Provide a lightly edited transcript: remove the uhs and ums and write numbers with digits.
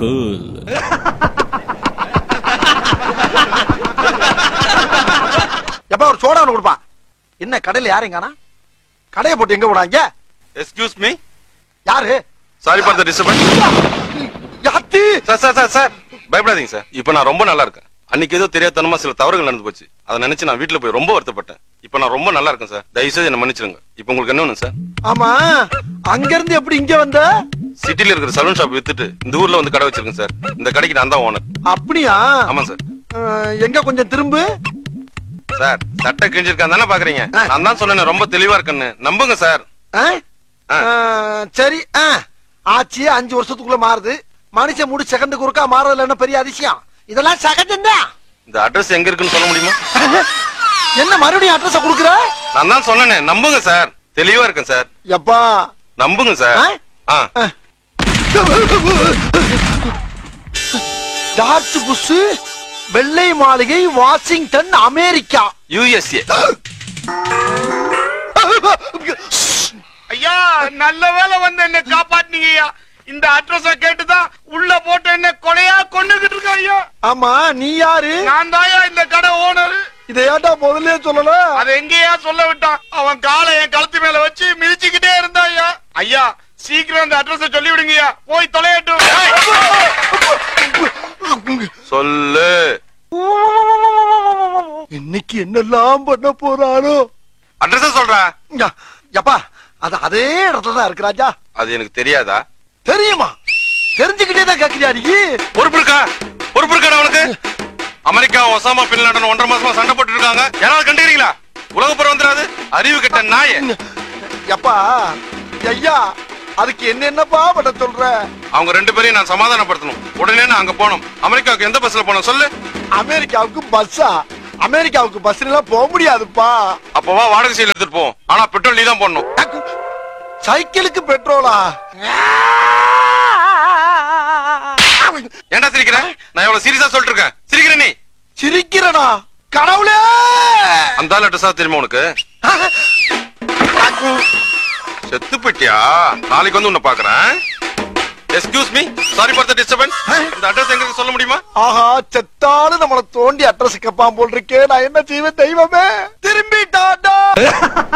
Cool. எப்ப ஒரு soda ஒண்ணு கொடுப்பா. என்ன கடையில யாருங்கானா? கடையை போட்டு எங்க போடாங்க? Excuse me. யாரு? Sorry for the disturbance. யாத்தி? Sir பயப்படாதீங்க சார். இப்போ நான் ரொம்ப நல்லா இருக்கேன். அன்னைக்கு ஏதோ தெரியாதனமா சில தவறுகள் நடந்து போச்சு. அதை நினைச்சு நான் வீட்டுல போய் ரொம்ப வருத்தப்பட்டேன். இப்போ நான் ரொம்ப நல்லா இருக்கேன் சார். தயவு செய்து என்ன மன்னிச்சிடுங்க. இப்போ உங்களுக்கு என்ன வேணும் சார்? ஆமா, அங்க இருந்து எப்படி இங்க வந்த? சிட்டில இருக்கிற சலூன் ஷாப் வித்துட்டு இந்த ஊர்ல வந்து கடை வச்சிருக்கேன் சார். இந்த கடைக்கு நான் தான் ஓனர். அப்படியா? ஆமா சார். எங்க கொஞ்சம் திரும்பு. சார் சட்டை கிழிஞ்சிருக்கான் தானே பாக்குறீங்க? நான் தான் சொன்னேன் ரொம்ப தெளிவா இருக்கேன்னு. நம்புங்க சார். சரி, ஆச்சு 5 வருஷத்துக்குள்ள மாறுது. மனுஷன் முடி செகண்டுக்கு ஒருக்கா மாறதுல என்ன பெரிய அதிசயம்? இதெல்லாம் சகஜம் தான். இந்த அட்ரஸ் எங்க இருக்குன்னு சொல்ல முடியுமா? என்ன மறுபடியும் அட்ரஸ் குடுக்குற? நான் தான் சொன்னேன் நம்புங்க சார். தெளிவா இருக்கேன் சார். எப்பா நம்புங்க சார். ஜார்ஜ் புஷ், வெள்ளை மாளிகை, வாஷிங்டன், அமெரிக்கா, USA. ஐயா நல்ல வேலை வந்து என்ன காப்பாத்தினீங்க ஐயா. இந்த அட்ரஸ கேட்டுதான் உள்ள போட்டு என்ன கொலையா கொண்டுகிட்டு இருக்க ஐயா. ஆமா, நீ யாரு? நான் தாயா இந்த கடை ஓனர். இதை ஏன்டா முதல்ல சொல்லல? அதை எங்கேயா சொல்ல விட்டான். அவன் காலை என் கழுத்து மேல வச்சு மிதிச்சுக்கிட்டே இருந்தா ஐயா. ஐயா சீக்கிரம் இந்த அட்ரஸ சொல்லி விடுங்கய்யா. போய் தொலையட்டும். சொல்லு. இன்னைக்கு என்னெல்லாம் பண்ண போறானோ? அட்ரஸ் சொல்றா. எப்பா அது அதே இடத்துல தான் இருக்கு ராஜா. அது எனக்கு தெரியாதா? தெரியுமா? தெரிஞ்சுக்கிட்டே தான் கேக்குறியா நீ? பொறுப்பு இருக்கா அவனுக்கு? அமெரிக்கா ஒசாமா பின் லாடன் 1.5 மாசமா சண்டை போட்டு இருக்காங்க. யாராவது கண்டுக்கிறீங்களா? உலக புறம் வந்துடாது. அறிவு கெட்ட நாயே. எப்பா ஐயா, அதுக்கு என்னப்பா பண்ண சொல்ற? அவங்க 2 பேரையும் நான் சமாதானப்படுத்தணும். உடனே நான் அங்க போகணும். அமெரிக்காவுக்கு எந்த பஸ்ல போனோம் சொல்லு? அமெரிக்காவுக்கு பஸ்ஸா? அமெரிக்காவுக்கு பஸ்ல எல்லாம் போக முடியாதுப்பா. அப்பவா வாடகை சைடுல எடுத்துட்டு போவோம். ஆனா பெட்ரோல் நீ தான் போடணும். சைக்கிளுக்கு பெட்ரோலா? ஏன்டா சிரிக்கிற? நான் எவ்வளவு சீரியஸா சொல்லிட்டு இருக்கேன். சிரிக்கிற நீ? சிரிக்கிறனா? கடவுளே! அந்த அட்ரஸா தெரியுமா உனக்கு? செத்து போயிட்டியா? நாளைக்கு வந்து உன்னை பாக்குறேன். Excuse me, sorry for the disturbance. இந்த அட்ரஸ் எங்க சொல்ல முடியுமா? ஆஹா, செத்தாலும் நம்மள தோண்டி அட்ரஸ் கேட்பான் போல் இருக்கே. நான் என்ன செய்வேன் தெய்வமே? திரும்பிட்டாடா.